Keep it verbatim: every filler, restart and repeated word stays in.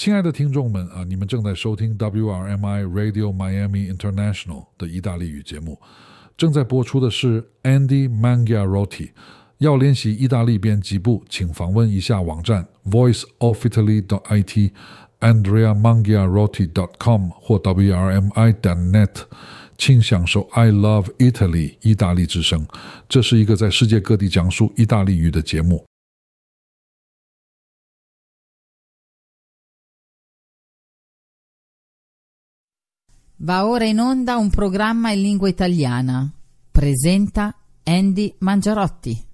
亲爱的听众们啊，你们正在收听 W R M I Radio Miami International 的意大利语节目，正在播出的是 Andy Mangiarotti。要练习意大利编辑部，请访问一下网站 voice of italy dot I T andrea mangiarotti dot com 或 W R M I dot net， 请享受 I Love Italy 意大利之声。这是一个在世界各地讲述意大利语的节目。 Va ora in onda un programma in lingua italiana. Presenta Andy Mangiarotti.